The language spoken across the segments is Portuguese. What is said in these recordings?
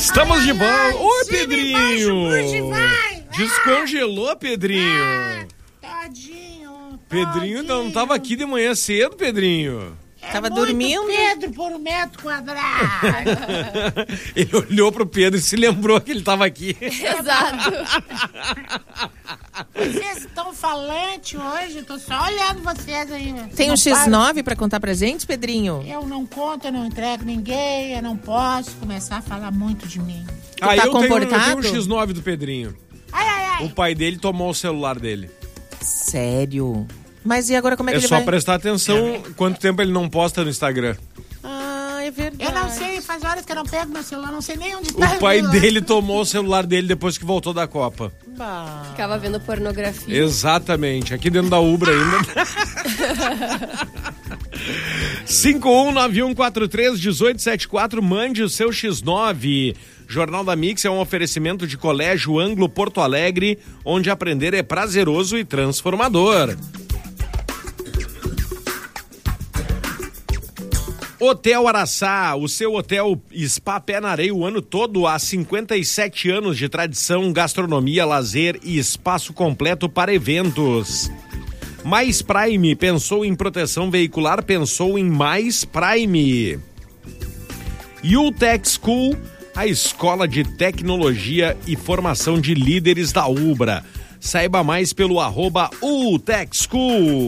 Estamos de volta. Oi, Pedrinho. Vai. Descongelou, Pedrinho. Tadinho. Pedrinho não tava aqui de manhã cedo, Pedrinho. Tava dormindo. Pedro por 1 metro quadrado. Ele olhou pro Pedro e se lembrou que ele tava aqui. Exato. Vocês estão falantes hoje, eu tô só olhando vocês aí. Tem um X9 pra contar pra gente, Pedrinho? Eu não conto, eu não entrego ninguém, eu não posso começar a falar muito de mim. Tá eu comportado? tenho um X9 do Pedrinho. Ai. O pai dele tomou o celular dele. Sério? Mas e agora como é que É ele só vai? prestar atenção quanto tempo ele não posta no Instagram. Ah, é verdade. Eu não sei, faz horas que eu não pego meu celular, não sei nem onde tá. O pai dele tomou o celular dele depois que voltou da Copa. Bah. Ficava vendo pornografia. Exatamente, aqui dentro da Ubra ainda. 5191431874, mande o seu X9. Jornal da Mix é um oferecimento de Colégio Anglo Porto Alegre, onde aprender é prazeroso e transformador. Hotel Araçá, o seu hotel Spa Pé na Areia o ano todo, há 57 anos de tradição, gastronomia, lazer e espaço completo para eventos. Mais Prime, pensou em proteção veicular, pensou em Mais Prime. UTech School, a escola de tecnologia e formação de líderes da Ubra. Saiba mais pelo @UTech School.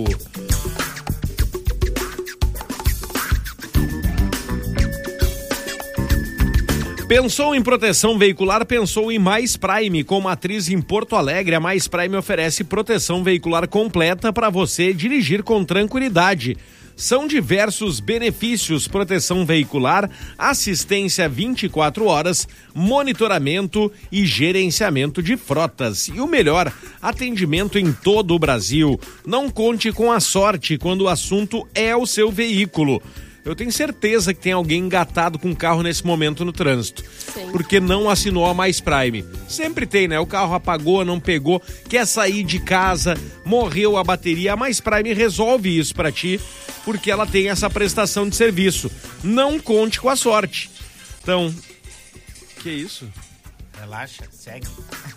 Pensou em proteção veicular, pensou em Mais Prime. Com matriz em Porto Alegre, a Mais Prime oferece proteção veicular completa para você dirigir com tranquilidade. São diversos benefícios: proteção veicular, assistência 24 horas, monitoramento e gerenciamento de frotas. E o melhor, atendimento em todo o Brasil. Não conte com a sorte quando o assunto é o seu veículo. Eu tenho certeza que tem alguém engatado com o carro nesse momento no trânsito. Sim. Porque não assinou a Mais Prime. Sempre tem, né? O carro apagou, não pegou, quer sair de casa, morreu a bateria. A Mais Prime resolve isso pra ti, porque ela tem essa prestação de serviço. Não conte com a sorte. Então, que isso? Relaxa, segue.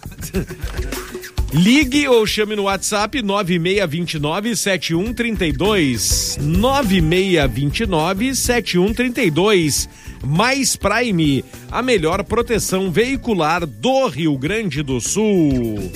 Ligue ou chame no WhatsApp 9629-7132. 9629-7132. Mais Prime, a melhor proteção veicular do Rio Grande do Sul.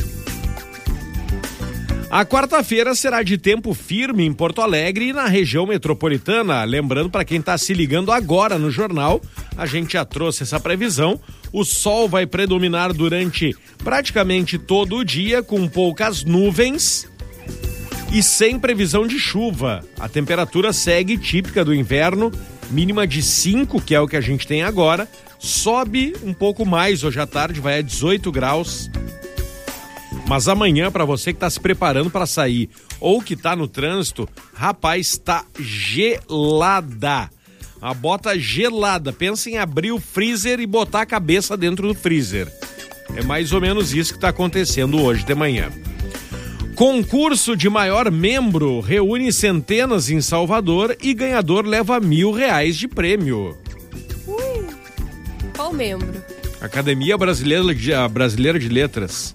A quarta-feira será de tempo firme em Porto Alegre e na região metropolitana. Lembrando, para quem está se ligando agora no jornal, a gente já trouxe essa previsão. O sol vai predominar durante praticamente todo o dia, com poucas nuvens e sem previsão de chuva. A temperatura segue típica do inverno, mínima de 5, que é o que a gente tem agora. Sobe um pouco mais hoje à tarde, vai a 18 graus. Mas amanhã, para você que está se preparando para sair ou que está no trânsito, rapaz, está gelada. A bota gelada. Pensa em abrir o freezer e botar a cabeça dentro do freezer. É mais ou menos isso que está acontecendo hoje de manhã. Concurso de maior membro reúne centenas em Salvador e ganhador leva R$1.000 de prêmio. Qual membro? Academia Brasileira de Letras.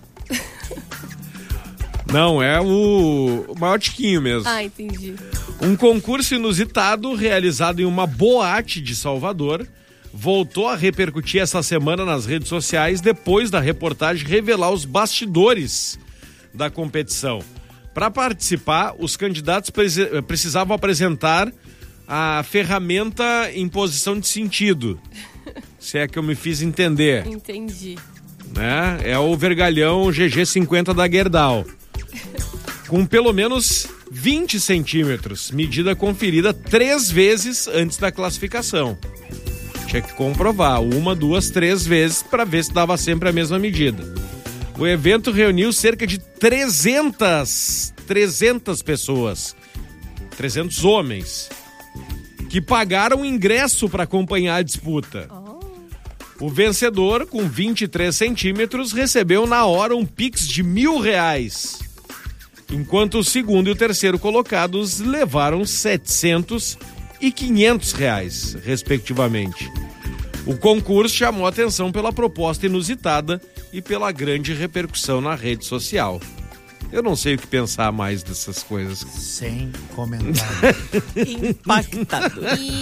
Não, é o maior tiquinho mesmo. Ah, entendi. Um concurso inusitado realizado em uma boate de Salvador voltou a repercutir essa semana nas redes sociais depois da reportagem revelar os bastidores da competição. Para participar, os candidatos precisavam apresentar a ferramenta em posição de sentido, se é que eu me fiz entender. Entendi. Né? É o vergalhão GG50 da Gerdau. Com pelo menos 20 centímetros, medida conferida 3 vezes antes da classificação. Tinha que comprovar 1, 2, 3 vezes para ver se dava sempre a mesma medida. O evento reuniu cerca de 300 pessoas, 300 homens, que pagaram ingresso para acompanhar a disputa. O vencedor, com 23 centímetros, recebeu na hora um Pix de R$1.000. Enquanto o segundo e o terceiro colocados levaram R$700 e R$500, respectivamente. O concurso chamou atenção pela proposta inusitada e pela grande repercussão na rede social. Eu não sei o que pensar mais dessas coisas. Sem comentário. Impactado.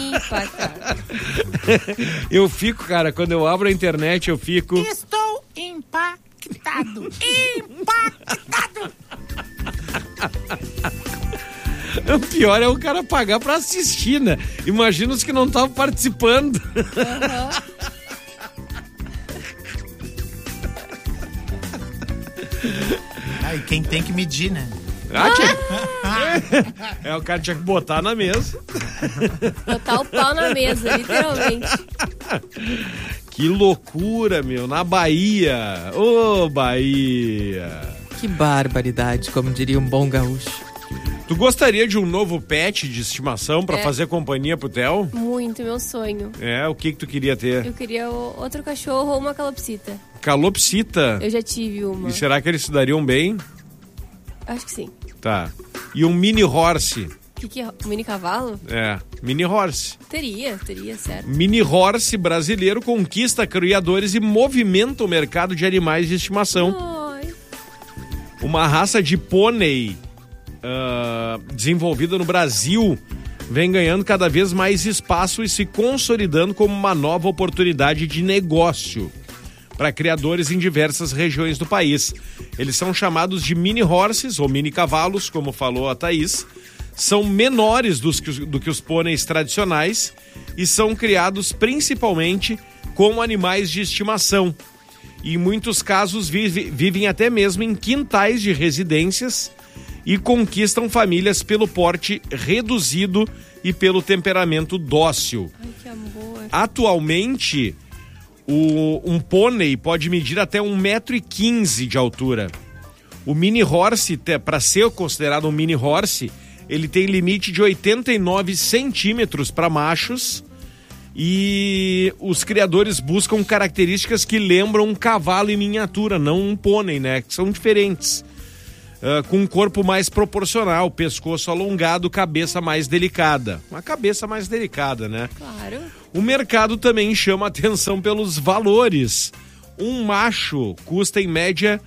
Eu fico, cara, quando eu abro a internet, eu fico... Estou impactado. Impactado. O pior é o cara pagar pra assistir, né? Imagina os que não estavam participando. E quem tem que medir, né? O cara tinha que botar na mesa. Botar o pau na mesa, literalmente. Que loucura, meu. Na Bahia. Ô, Bahia. Que barbaridade, como diria um bom gaúcho. Tu gostaria de um novo pet de estimação pra fazer companhia pro Theo? Muito, meu sonho. O que tu queria ter? Eu queria outro cachorro ou uma calopsita. Calopsita? Eu já tive uma. E será que eles se dariam bem? Acho que sim. Tá. E um mini horse? O que é? Um mini cavalo? Mini horse. Teria, certo. Mini horse brasileiro conquista criadores e movimenta o mercado de animais de estimação. Ai. Uma raça de pônei desenvolvida no Brasil vem ganhando cada vez mais espaço e se consolidando como uma nova oportunidade de negócio para criadores em diversas regiões do país. Eles são chamados de mini horses ou mini cavalos, como falou a Thaís. São menores do que os pôneis tradicionais e são criados principalmente como animais de estimação. E em muitos casos vivem até mesmo em quintais de residências e conquistam famílias pelo porte reduzido e pelo temperamento dócil. Ai, que amor. Atualmente, um pônei pode medir até 1,15 m de altura. O mini horse, para ser considerado um mini horse, ele tem limite de 89 centímetros para machos e os criadores buscam características que lembram um cavalo em miniatura, não um pônei, né? Que são diferentes. Com um corpo mais proporcional, pescoço alongado, cabeça mais delicada. Uma cabeça mais delicada, né? Claro. O mercado também chama atenção pelos valores. Um macho custa em média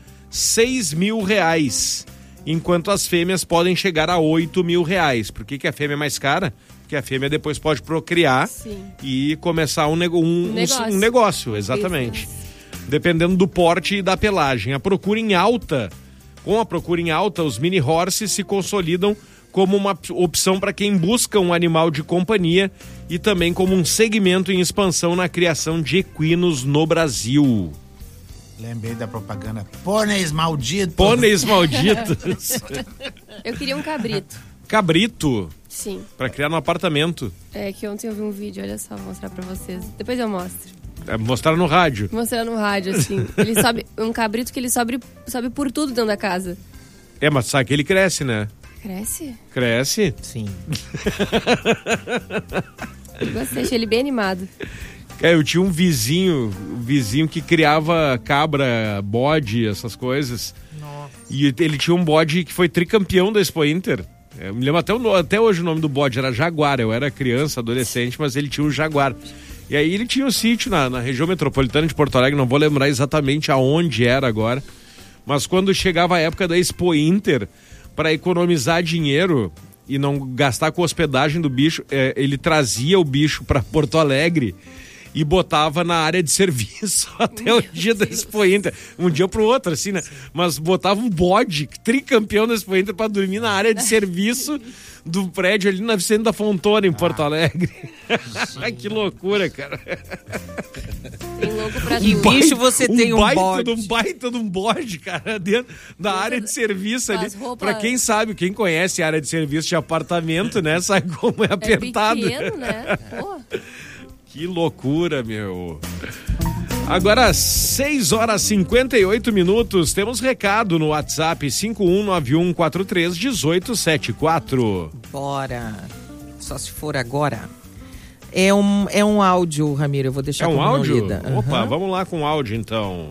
R$6.000, enquanto as fêmeas podem chegar a R$8.000. Por que a fêmea é mais cara? Porque a fêmea depois pode procriar. Sim. E começar um negócio, exatamente. Business. Dependendo do porte e da pelagem. Com a procura em alta, os mini horses se consolidam como uma opção para quem busca um animal de companhia e também como um segmento em expansão na criação de equinos no Brasil. Lembrei da propaganda. Pôneis malditos. Pôneis malditos. Eu queria um cabrito. Cabrito? Sim. Para criar no apartamento. É que ontem eu vi um vídeo, olha só, vou mostrar pra vocês. Depois eu mostro. Mostrar no rádio. Mostrar no rádio, assim. Ele sobe, um cabrito que ele sobe por tudo dentro da casa. Mas sabe que ele cresce, né? Cresce? Cresce? Sim. Eu gostei, achei ele bem animado. Eu tinha um vizinho que criava cabra, bode, essas coisas. Nossa. E ele tinha um bode que foi tricampeão da Expo Inter. Eu me lembro até hoje o nome do bode, era Jaguar. Eu era criança, adolescente, mas ele tinha um Jaguar. E aí ele tinha um sítio na região metropolitana de Porto Alegre, não vou lembrar exatamente aonde era agora. Mas quando chegava a época da Expo Inter, para economizar dinheiro e não gastar com hospedagem do bicho, ele trazia o bicho para Porto Alegre e botava na área de serviço até o dia da Expo Inter. Um dia pro outro, assim, né? Mas botava um bode, tricampeão da Expo Inter, pra dormir na área de serviço do prédio ali na Vicente da Fontona, em Porto Alegre. Que loucura, cara. Tem louco pra Que tudo. bicho você tem um bode? Um baita de um bode, cara, dentro da área de serviço ali. As roupas- Pra quem sabe, quem conhece a área de serviço de apartamento, né? Sabe como é apertado. É pequeno, né? Pô. Que loucura, meu. Agora, 6h58, temos recado no WhatsApp 5191431874. Bora. Só se for agora. É um áudio, Ramiro, eu vou deixar É um como não áudio? lida. Opa, Aham. vamos lá com o áudio então.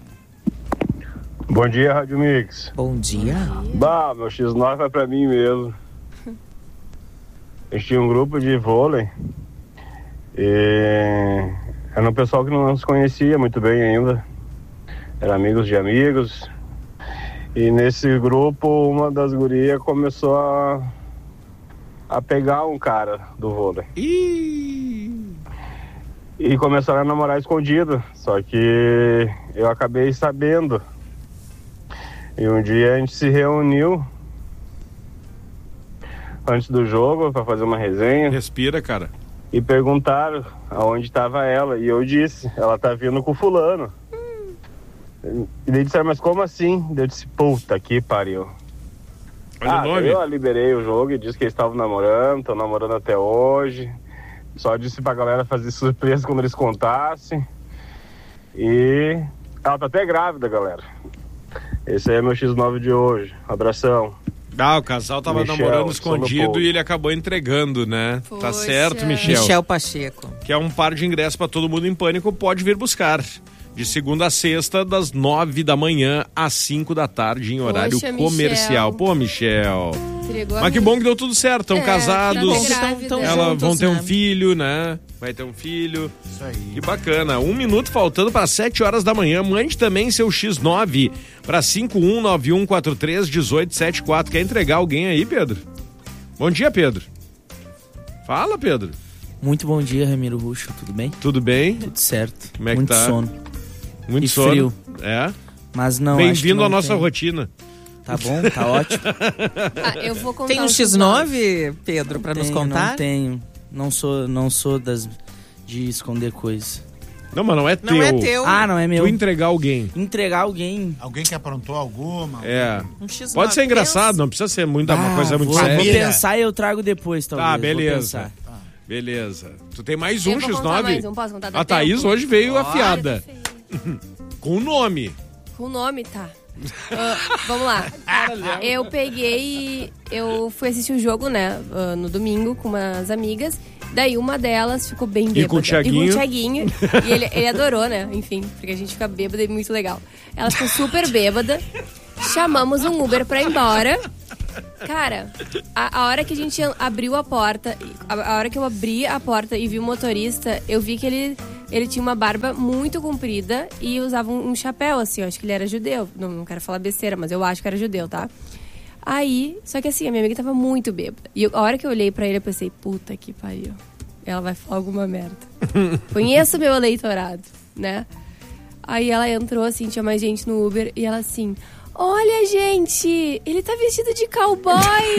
Bom dia, Rádio Mix. Bom dia. Bah, meu X9 vai pra mim mesmo. A gente tinha um grupo de vôlei e Era um pessoal que não se conhecia muito bem ainda. Eram amigos de amigos. E nesse grupo, uma das gurias começou a pegar um cara do vôlei. E começaram a namorar escondido. Só que eu acabei sabendo. E um dia a gente se reuniu antes do jogo para fazer uma resenha. Respira, cara. E perguntaram aonde estava ela. E eu disse, ela tá vindo com fulano. E daí disseram, mas como assim? Eu disse, puta que pariu. Olha o nome. Eu liberei o jogo e disse que eles estavam namorando, estão namorando até hoje. Só disse pra galera fazer surpresa quando eles contassem. E ela tá até grávida, galera. Esse aí é meu X9 de hoje. Abração. O casal tava namorando escondido e ele acabou entregando, né? Poxa. Tá certo, Michel. Michel Pacheco. Que é um par de ingressos pra todo mundo em pânico, pode vir buscar. De segunda a sexta, das 9 da manhã às 5 da tarde, em horário Poxa, comercial. Michel. Pô, Michel. Entregou Mas que bom que deu tudo certo. Estão casados. Tão Elas juntos, vão ter um né? filho, né? Vai ter um filho. Isso aí. Que bacana. 1 minuto faltando para 7 horas da manhã. Mande também seu X9 para 5191431874. Quer entregar alguém aí, Pedro? Bom dia, Pedro. Fala, Pedro. Muito bom dia, Ramiro Ruxo, tudo bem? Tudo bem? Tudo certo. Como é que Muito tá? sono, Muito E sono. frio. É? mas não acho que Bem-vindo não à nossa tem. rotina. Tá bom, tá ótimo. Eu vou contar Tem um X9, Pedro, pra nos Tenho, contar? Não tenho, não sou de esconder coisas. Não, mas não é teu. Não é teu. Ah, não é meu. Tu entregar alguém. Entregar alguém. Alguém que aprontou alguma? É. Um X9. Pode ser engraçado, não precisa ser uma coisa muito vou séria. pensar e eu trago depois, talvez. Tá, vou beleza. pensar. Beleza. Tu tem mais Eu um vou contar X9? mais um, posso contar? Dá A Thaís tempo? hoje veio Olha, afiada. perfeito. Com o nome. Com o nome, tá. Vamos lá. Eu peguei. Eu fui assistir o jogo, né? No domingo com umas amigas. Daí uma delas ficou bem bêbada. com o Thiaguinho. E com o Thiaguinho. E ele adorou, né? Enfim, porque a gente fica bêbada e muito legal. Ela ficou super bêbada. Chamamos um Uber pra ir embora. Cara, a hora que a gente abriu a porta, a hora que eu abri a porta e vi o motorista, eu vi que ele tinha uma barba muito comprida e usava um chapéu, assim, eu acho que ele era judeu. Não quero falar besteira, mas eu acho que era judeu, tá? Aí, só que assim, a minha amiga tava muito bêbada. E a hora que eu olhei pra ele, eu pensei, puta que pariu. Ela vai falar alguma merda. Conheço o meu eleitorado, né? Aí ela entrou, assim, tinha mais gente no Uber, e ela assim... Olha, gente, ele tá vestido de cowboy.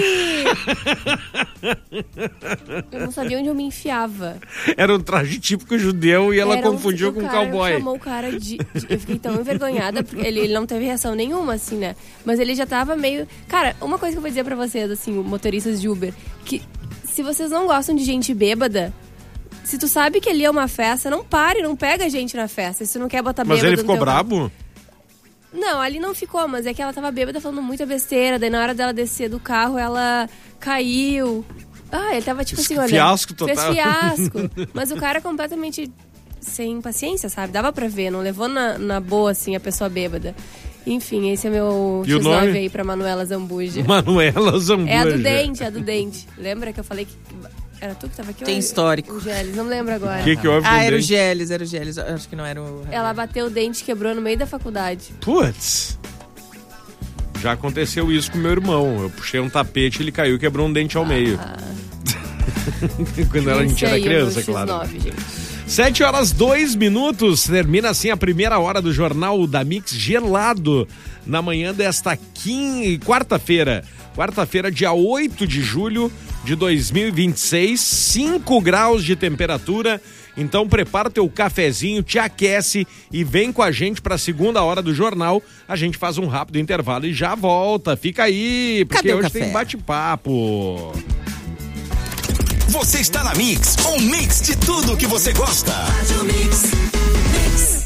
Eu não sabia onde eu me enfiava. Era um traje típico judeu e ela Era confundiu com cowboy. Chamou o cara de... Eu fiquei tão envergonhada, porque ele não teve reação nenhuma, assim, né? Mas ele já tava meio... Cara, uma coisa que eu vou dizer pra vocês, assim, motoristas de Uber, que se vocês não gostam de gente bêbada... Se tu sabe que ali é uma festa, não pega a gente na festa. Se tu não quer botar bêbado... Mas ele ficou brabo? Não, ali não ficou, mas é que ela tava bêbada falando muita besteira. Daí na hora dela descer do carro, ela caiu. Ele tava tipo assim, olha... Fiasco total. Fez fiasco. Mas o cara completamente sem paciência, sabe? Dava pra ver, não levou na boa, assim, a pessoa bêbada. Enfim, esse é meu E o X9 nome? aí pra Manuela Zambuja. Manuela Zambuja. É a do dente. Lembra que eu falei que... Era tu que tava aqui? Tem histórico. O Gélis, não lembro agora. O que houve com Era o dente? Gélis. Acho que não era o... Ela bateu o dente e quebrou no meio da faculdade. Putz. Já aconteceu isso com meu irmão. Eu puxei um tapete, ele caiu e quebrou um dente ao meio. Quando a gente era criança, claro. X9, gente. 7 horas 2 minutos. Termina assim a primeira hora do Jornal da Mix gelado na manhã desta quarta-feira. Quarta-feira, dia 8 de julho de 2026, 5 graus de temperatura. Então prepara teu cafezinho, te aquece e vem com a gente para a segunda hora do jornal. A gente faz um rápido intervalo e já volta. Fica aí, porque Cadê o hoje café? tem bate-papo. Você está na Mix, um mix de tudo que você gosta.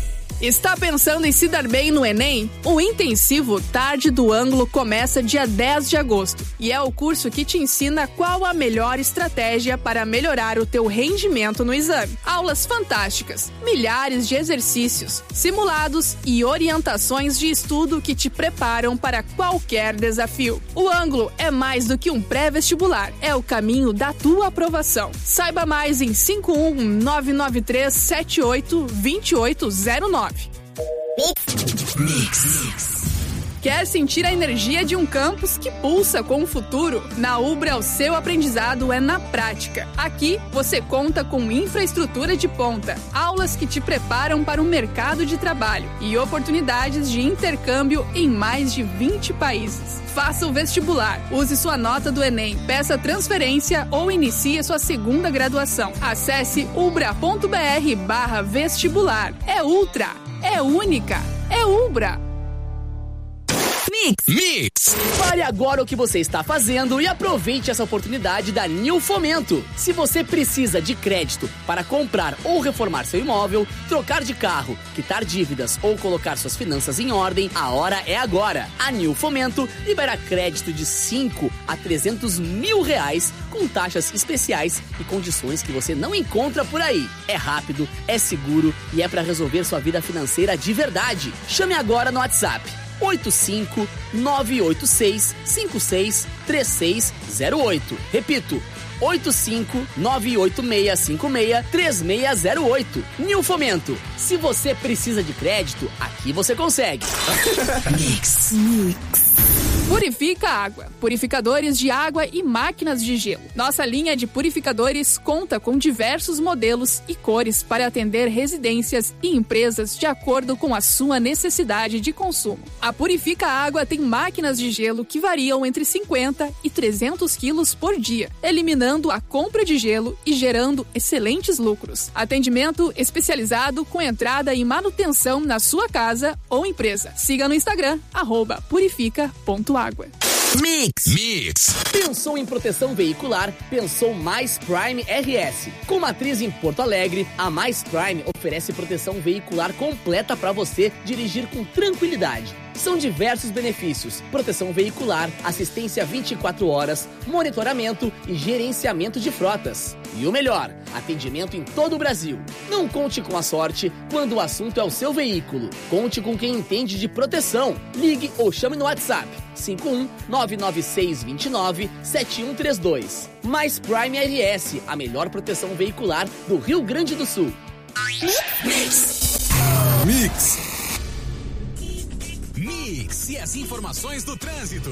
Está pensando em se dar bem no Enem? O intensivo Tarde do Ângulo começa dia 10 de agosto e é o curso que te ensina qual a melhor estratégia para melhorar o teu rendimento no exame. Aulas fantásticas, milhares de exercícios, simulados e orientações de estudo que te preparam para qualquer desafio. O Ângulo é mais do que um pré-vestibular, é o caminho da tua aprovação. Saiba mais em 51993782809. Quer sentir a energia de um campus que pulsa com o futuro? Na Ubra, o seu aprendizado é na prática. Aqui, você conta com infraestrutura de ponta, aulas que te preparam para o mercado de trabalho e oportunidades de intercâmbio em mais de 20 países. Faça o vestibular, use sua nota do Enem, peça transferência ou inicie sua segunda graduação. Acesse ubra.br/vestibular. É ultra, é única, é Ubra. Mix. Pare agora o que você está fazendo e aproveite essa oportunidade da New Fomento. Se você precisa de crédito para comprar ou reformar seu imóvel, trocar de carro, quitar dívidas ou colocar suas finanças em ordem, a hora é agora. A New Fomento libera crédito de 5 a 300 mil reais com taxas especiais e condições que você não encontra por aí. É rápido, é seguro e é para resolver sua vida financeira de verdade. Chame agora no WhatsApp 85-986-563608. Repito, 85-986-563608. New Fomento. Se você precisa de crédito, aqui você consegue. Mix. Purifica Água. Purificadores de água e máquinas de gelo. Nossa linha de purificadores conta com diversos modelos e cores para atender residências e empresas de acordo com a sua necessidade de consumo. A Purifica Água tem máquinas de gelo que variam entre 50 e 300 quilos por dia, eliminando a compra de gelo e gerando excelentes lucros. Atendimento especializado com entrada e manutenção na sua casa ou empresa. Siga no Instagram, @purifica.água. Mix. Pensou em proteção veicular? Pensou Mais Prime RS. Com matriz em Porto Alegre, a Mais Prime oferece proteção veicular completa para você dirigir com tranquilidade. São diversos benefícios: proteção veicular, assistência 24 horas, monitoramento e gerenciamento de frotas. E o melhor, atendimento em todo o Brasil. Não conte com a sorte quando o assunto é o seu veículo. Conte com quem entende de proteção. Ligue ou chame no WhatsApp 51-99629-7132. Mais Prime RS, a melhor proteção veicular do Rio Grande do Sul. Mix e as informações do trânsito.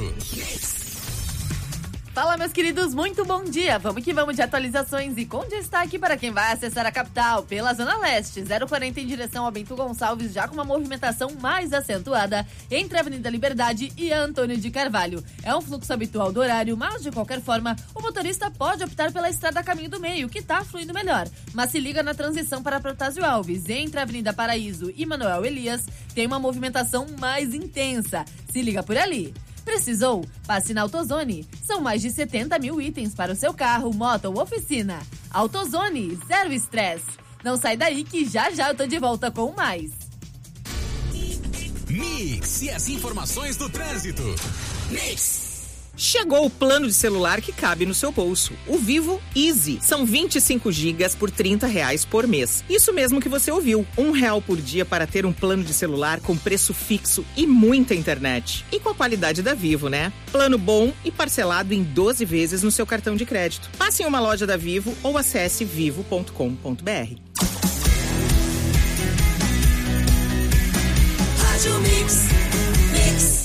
Fala, meus queridos, muito bom dia. Vamos que vamos de atualizações e com destaque para quem vai acessar a capital pela Zona Leste. 040 em direção a Bento Gonçalves, já com uma movimentação mais acentuada entre a Avenida Liberdade e a Antônio de Carvalho. É um fluxo habitual do horário, mas de qualquer forma, o motorista pode optar pela estrada Caminho do Meio, que tá fluindo melhor. Mas se liga na transição para Protásio Alves, entre a Avenida Paraíso e Manuel Elias, tem uma movimentação mais intensa. Se liga por ali. Precisou? Passe na AutoZone. São mais de 70 mil itens para o seu carro, moto ou oficina. AutoZone, zero estresse. Não sai daí que já eu tô de volta com mais. Mix e as informações do trânsito. Chegou o plano de celular que cabe no seu bolso. O Vivo Easy. São 25 gigas por R$30 por mês. Isso mesmo que você ouviu. R$1 por dia para ter um plano de celular com preço fixo e muita internet. E com a qualidade da Vivo, né? Plano bom e parcelado em 12 vezes no seu cartão de crédito. Passe em uma loja da Vivo ou acesse vivo.com.br. Rádio Mix.